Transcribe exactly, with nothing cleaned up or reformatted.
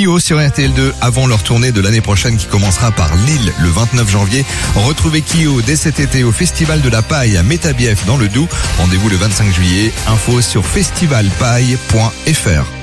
Kyo sur R T L deux avant leur tournée de l'année prochaine qui commencera par Lille le vingt-neuf janvier. Retrouvez Kyo dès cet été au Festival de la Paille à Métabief dans le Doubs. Rendez-vous le vingt-cinq juillet. Info sur festival paille point f r.